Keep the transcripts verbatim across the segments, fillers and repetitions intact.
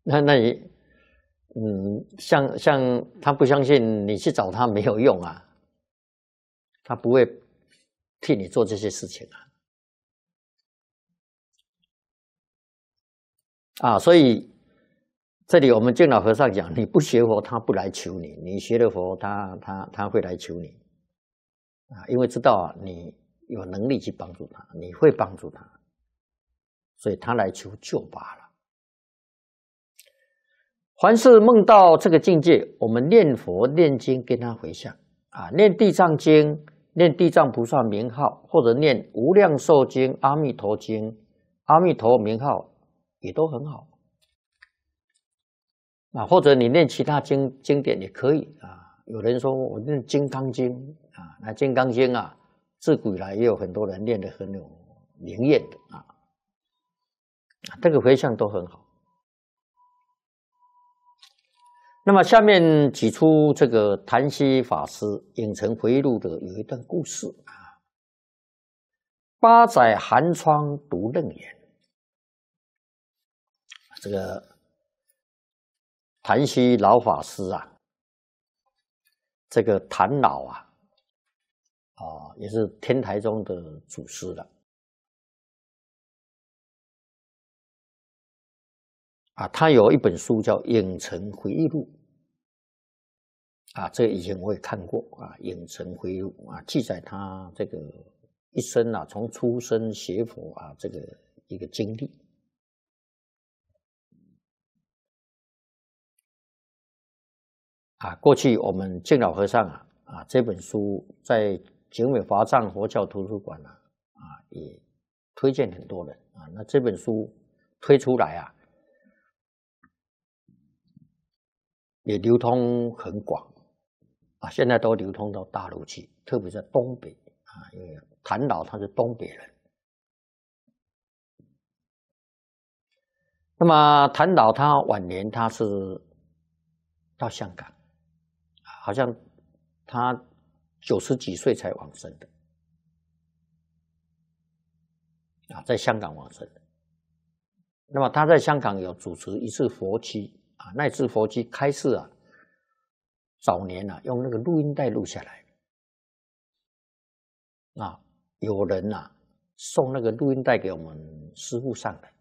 那那你，嗯，像像他不相信你去找他没有用啊，他不会替你做这些事情啊。啊，所以这里我们净老和尚讲，你不学佛，他不来求你；你学了佛，他他他会来求你啊，因为知道啊，你有能力去帮助他，你会帮助他，所以他来求救罢了。凡是梦到这个境界，我们念佛念经跟他回向啊，念地藏经，念地藏菩萨名号，或者念无量寿经、阿弥陀经、阿弥陀名号，也都很好啊。或者你念其他经经典也可以啊。有人说我念金刚经啊，那金刚经啊，自古以来也有很多人念得很有灵验的啊，这个回向都很好。那么下面举出这个谭溪法师《影城回忆录》的有一段故事啊。八载寒窗读楞严，这个谭溪老法师啊，这个谭老啊，哦，也是天台宗的祖师了啊。他有一本书叫《影城回忆录》。啊，这以前我也看过啊，《影城回忆录》啊，记载他这个一生啊，从出生学佛啊，这个一个经历。啊，过去我们净老和尚啊，啊这本书在景美华藏佛教图书馆啊，啊也推荐很多人啊。那这本书推出来啊，也流通很广。啊，现在都流通到大陆去，特别在东北啊，因为谭老他是东北人。那么谭老他晚年他是到香港，好像他九十几岁才往生的，啊，在香港往生的。那么他在香港有主持一次佛期啊，那次佛期开示啊。早年啊，用那个录音带录下来，啊，有人啊送那个录音带给我们师父上人，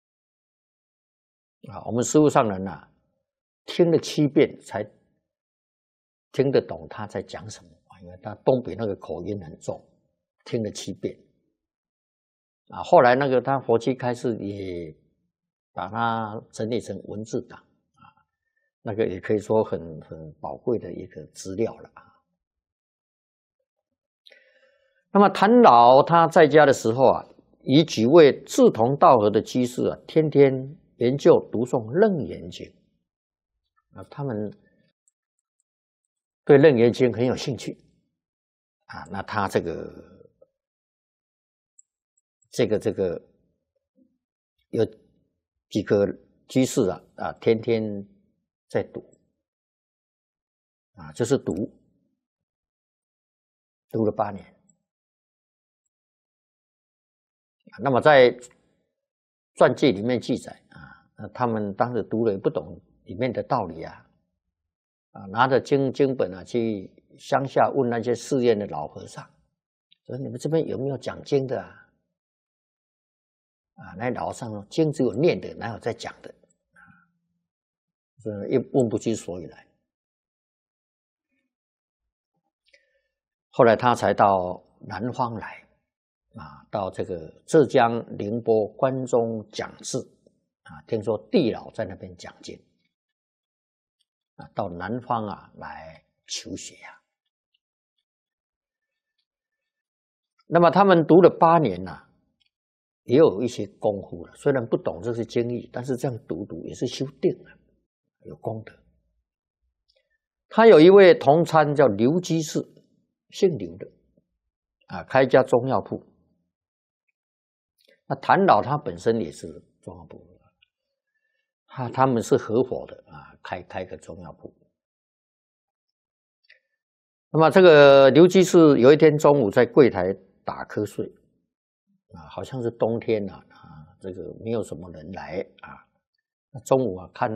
啊，我们师父上人啊听了七遍才听得懂他在讲什么啊，因为他东北那个口音很重，听了七遍，啊，后来那个他佛期开示也把它整理成文字档。那个也可以说很很宝贵的一个资料了啊。那么谭老他在家的时候啊，与几位志同道合的居士啊，天天研究读诵《楞严经》啊，他们对《楞严经》很有兴趣啊。那他这个这个这个有几个居士啊啊，天天在读啊，就是读，读了八年。那么在传记里面记载啊，他们当时读了也不懂里面的道理啊，啊，拿着经经本啊去乡下问那些寺院的老和尚，说你们这边有没有讲经的啊？啊，那老和尚说经只有念的，哪有在讲的？又问不出所以来。后来他才到南方来，啊，到这个浙江宁波关中讲寺，啊，听说地老在那边讲经，啊，到南方啊来求学啊。那么他们读了八年呐、啊，也有一些功夫了。虽然不懂这些经义，但是这样读读也是修定了。有功德。他有一位同参叫刘居士，姓刘的啊，开一家中药铺。那谭老他本身也是中药铺，他他们是合伙的啊，开开个中药铺。那么这个刘居士有一天中午在柜台打瞌睡啊，好像是冬天啊，啊，这个没有什么人来啊，中午啊看。